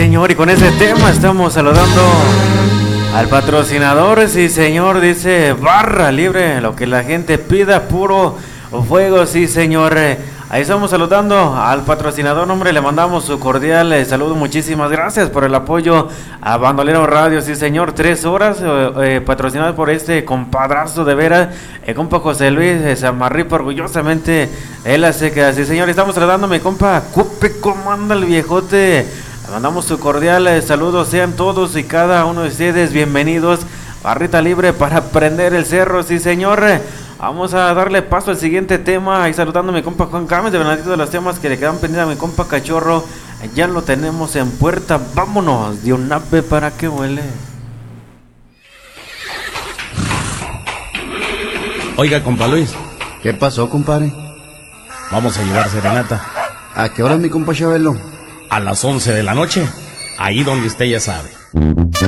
señor, y con ese tema estamos saludando al patrocinador. Sí, señor, dice barra libre, lo que la gente pida, puro fuego. Sí, señor. Ahí estamos saludando al patrocinador, hombre, le mandamos su cordial saludo, muchísimas gracias por el apoyo a Bandolero Radio, sí señor, 3 horas, patrocinado por este compadrazo de veras, el compa José Luis Samarripa, orgullosamente, él hace que, sí señor, estamos saludando a mi compa Cupe, ¿cómo anda el viejote? Le mandamos su cordial saludo, sean todos y cada uno de ustedes bienvenidos, barrita libre para prender el cerro, sí señor. Vamos a darle paso al siguiente tema. Ahí saludando a mi compa Juan Gámez, de Bernardito, de los temas que le quedan pendientes a mi compa Cachorro. Ya lo tenemos en puerta. Vámonos de un ave para que huele. Oiga, compa Luis. ¿Qué pasó, compadre? Vamos a llevar serenata. ¿A qué hora, mi compa Chabelo? A las 11 de la noche. Ahí donde usted ya sabe.